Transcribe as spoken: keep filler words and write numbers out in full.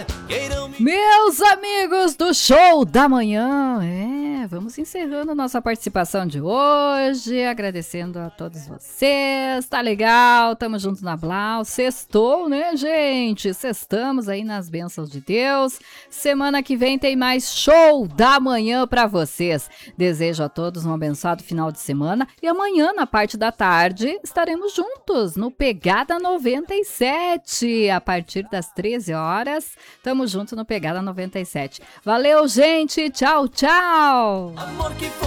Meus amigos do Show da Manhã, é, vamos encerrando nossa participação de hoje, agradecendo a todos vocês, tá legal, tamo juntos na Blau, sextou, né, gente? Sextamos aí nas bênçãos de Deus, semana que vem tem mais Show da Manhã pra vocês. Desejo a todos um abençoado final de semana e amanhã, na parte da tarde, estaremos juntos no Pegada noventa e sete, a partir das treze horas, tamo junto no Pegada noventa e sete. Valeu, gente, tchau, tchau!